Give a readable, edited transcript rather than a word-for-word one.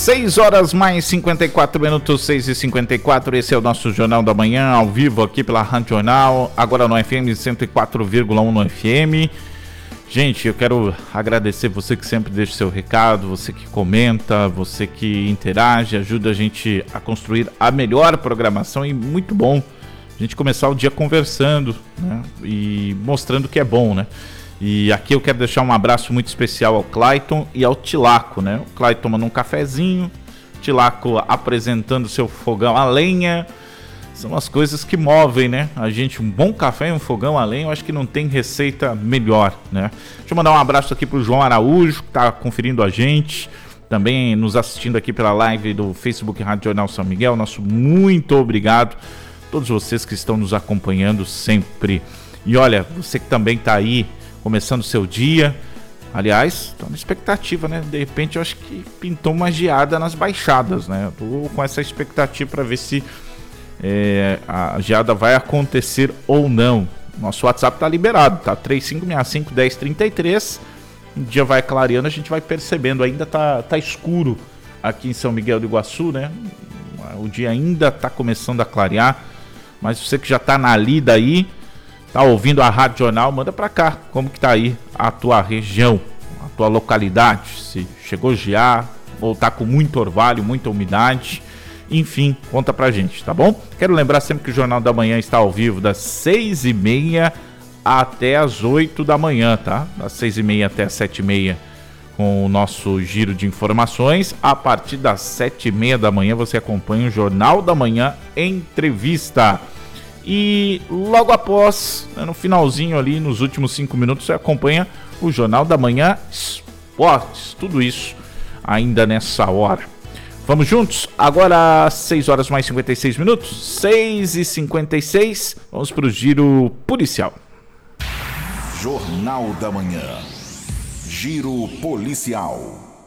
6 horas mais 54 minutos, 6h54, esse é o nosso Jornal da Manhã, ao vivo aqui pela Rádio Jornal, agora no FM 104,1 no FM. Gente, eu quero agradecer você que sempre deixa seu recado, você que comenta, você que interage, ajuda a gente a construir a melhor programação e muito bom a gente começar o dia conversando, né, e mostrando que é bom, né? E aqui eu quero deixar um abraço muito especial ao Clayton e ao Tilaco, né? O Clayton tomando um cafezinho, o Tilaco apresentando seu fogão a lenha. São as coisas que movem, né? A gente, um bom café e um fogão a lenha, eu acho que não tem receita melhor, né? Deixa eu mandar um abraço aqui pro João Araújo, que tá conferindo a gente, também nos assistindo aqui pela live do Facebook Rádio Jornal São Miguel. Nosso muito obrigado a todos vocês que estão nos acompanhando sempre. E olha, você que também tá aí, começando o seu dia, aliás, tô na expectativa, né? De repente eu acho que pintou uma geada nas baixadas, né? Eu tô com essa expectativa para ver se a geada vai acontecer ou não. Nosso WhatsApp tá liberado, tá? 3565-1033. O dia vai clareando, a gente vai percebendo. Ainda tá escuro aqui em São Miguel do Iguaçu, né? O dia ainda tá começando a clarear, mas você que já tá na lida aí, tá ouvindo a Rádio Jornal, manda pra cá como que tá aí a tua região, a tua localidade, se chegou a gear ou tá com muito orvalho, muita umidade, enfim, conta pra gente, tá bom? Quero lembrar sempre que o Jornal da Manhã está ao vivo das 6h30 até as 8 da manhã, tá? Das 6h30 até as 7h30 com o nosso giro de informações. A partir das 7h30 da manhã você acompanha o Jornal da Manhã Entrevista. E logo após, no finalzinho ali, nos últimos 5 minutos, você acompanha o Jornal da Manhã Esportes. Tudo isso ainda nessa hora. Vamos juntos? Agora 6 horas mais 56 minutos, 6h56, vamos para o giro policial. Jornal da Manhã. Giro policial.